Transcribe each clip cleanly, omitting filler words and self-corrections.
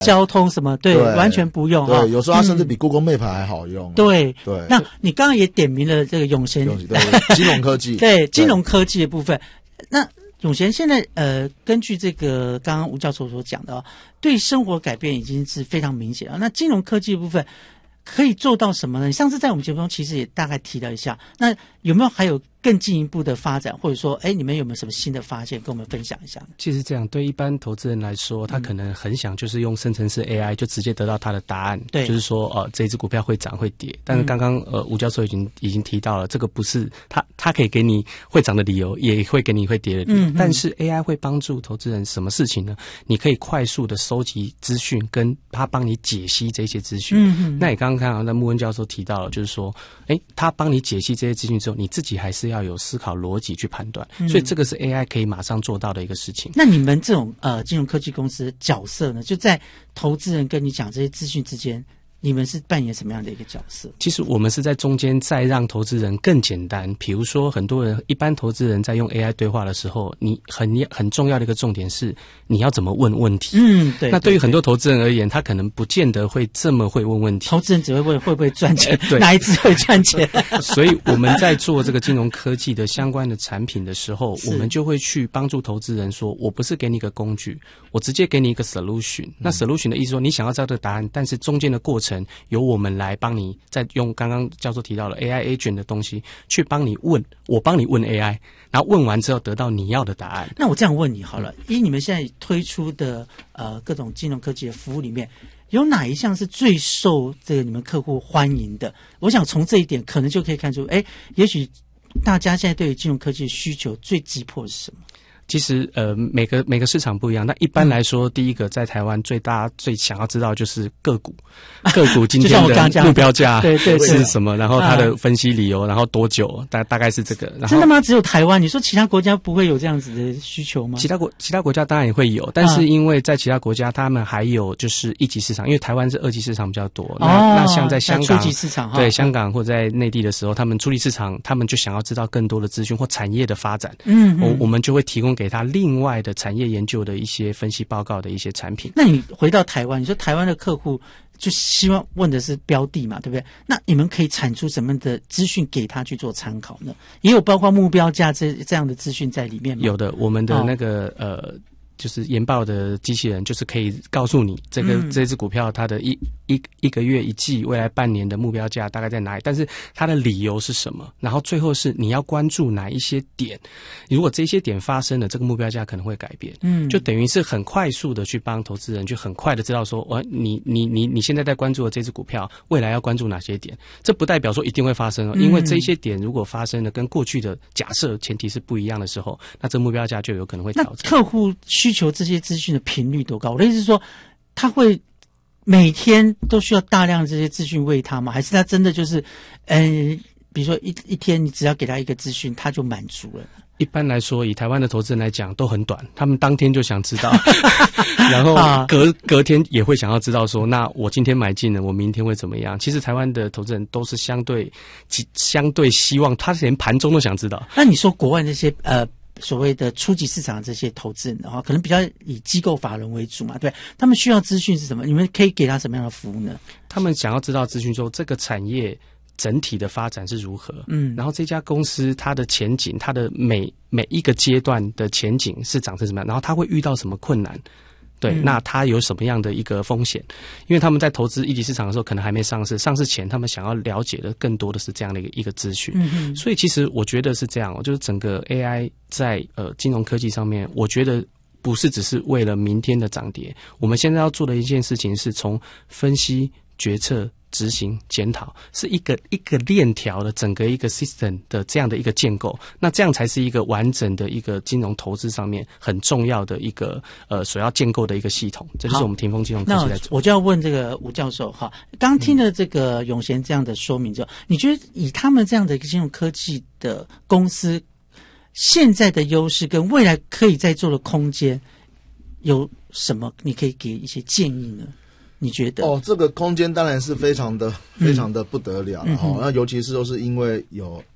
交通什么，对，完全不用。 对，有时候它甚至比 Google Map 还好用。 对对。 那你刚刚也点名了这个永贤， 对，金融科技， 对，金融科技的部分。那永贤现在根据这个刚刚吴教授所讲的对生活改变已经是非常明显了。那金融科技的部分可以做到什么呢？你上次在我们节目中其实也大概提了一下，那有没有还有更进一步的发展，或者说你们有没有什么新的发现跟我们分享一下呢？ 其实这样对一般投资人来说，他可能很想就是用生成式 AI 就直接得到他的答案，对，就是说这一只股票会涨会跌。但是刚刚吴教授已经提到了，这个不是他可以给你会涨的理由，也会给你会跌的理由。但是 AI 会帮助投资人什么事情呢？你可以快速的收集资讯，跟他帮你解析这些资讯。那你刚刚看到那穆恩教授提到了，就是说他帮你解析这些资讯之后，你自己还是要有思考逻辑去判断，所以这个是 AI 可以马上做到的一个事情。 那你们这种金融科技公司的角色呢，就在投资人跟你讲这些资讯之间，你们是扮演什么样的一个角色？ 其实我们是在中间再让投资人更简单。比如说很多人一般投资人在用 AI 对话的时候，你很重要的一个重点是你要怎么问问题。对。那对于很多投资人而言，他可能不见得会这么会问问题。 投资人只会问会不会赚钱， 对， 哪一支会赚钱。 所以我们在做这个金融科技的相关的产品的时候，我们就会去帮助投资人说，我不是给你一个工具，我直接给你一个 solution。那 solution 的意思说，你想要知道这个答案，但是中间的过程由我们来帮你，再用刚刚教授提到了 AI agent 的东西去帮你问，我帮你问 AI， 然后问完之后得到你要的答案。 那我这样问你好了，以你们现在推出的各种金融科技的服务里面，有哪一项是最受这个你们客户欢迎的？我想从这一点可能就可以看出，也许大家现在对于金融科技的需求最急迫是什么？ 其实每个市场不一样，但一般来说，第一个在台湾大家最想要知道就是个股今天的目标价对是什么，然后它的分析理由，然后多久，大概是这个。然后真的吗？只有台湾？你说其他国家不会有这样子的需求吗？ 其他国家当然也会有，但是因为在其他国家他们还有就是一级市场，因为台湾是二级市场比较多。那像在香港初级市场， 对香港或在内地的时候，他们初级市场他们就想要知道更多的资讯或产业的发展。我们就会提供给他另外的产业研究的一些分析报告的一些产品。 那你回到台湾，你说台湾的客户就希望问的是标的嘛，对不对？那你们可以产出什么的资讯给他去做参考呢？也有包括目标价这样的资讯在里面吗？ 有的，我们的那个就是研报的机器人，就是可以告诉你这只股票它的一个月一季未来半年的目标价大概在哪里，但是它的理由是什么，然后最后是你要关注哪一些点，如果这些点发生了，这个目标价可能会改变。就等于是很快速的去帮投资人去很快的知道说，你现在在关注的这只股票未来要关注哪些点，这不代表说一定会发生因为这些点如果发生了跟过去的假设前提是不一样的时候，那这目标价就有可能会调整。 那客户需求这些资讯的频率多高？我的意思是说，他会每天都需要大量的这些资讯喂他吗？还是他真的就是比如说一天你只要给他一个资讯他就满足了？ 一般来说，以台湾的投资人来讲都很短，他们当天就想知道然后隔天也会想要知道说，那我今天买进了，我明天会怎么样。其实台湾的投资人都是相对希望，他连盘中都想知道。 那你说国外那些所谓的初级市场这些投资人的话，可能比较以机构法人为主嘛，对，他们需要资讯是什么？你们可以给他什么样的服务呢？ 他们想要知道资讯说这个产业整体的发展是如何，然后这家公司它的前景，它的每一个阶段的前景是长成什么样，然后它会遇到什么困难。对，那它有什么样的一个风险？因为他们在投资一级市场的时候，可能还没上市，上市前他们想要了解的更多的是这样的一个资讯。所以其实我觉得是这样就是整个 AI 在金融科技上面，我觉得不是只是为了明天的涨跌，我们现在要做的一件事情是从分析、决策、执行、检讨，是一个链条的整个一个 system 的这样的一个建构，那这样才是一个完整的一个金融投资上面很重要的一个所要建构的一个系统。这就是我们霆锋金融科技在做。 那我就要问这个吴教授哈，刚听了这个永贤这样的说明之后，你觉得以他们这样的一个金融科技的公司，现在的优势跟未来可以再做的空间有什么？你可以给一些建议呢？你觉得？ 这个空间当然是非常的不得了那尤其是都是因为有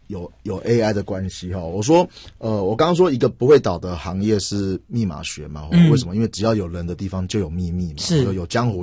有 AI 的关系哈。我说我刚刚说一个不会倒的行业是密码学嘛，为什么？因为只要有人的地方就有秘密嘛， 是有江湖